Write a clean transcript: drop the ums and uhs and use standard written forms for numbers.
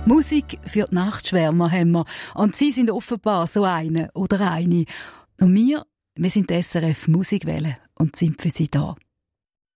Musik für die Nachtschwärmer haben wir. Und Sie sind offenbar so eine oder eine. Und wir sind die SRF Musikwelle und sind für Sie da.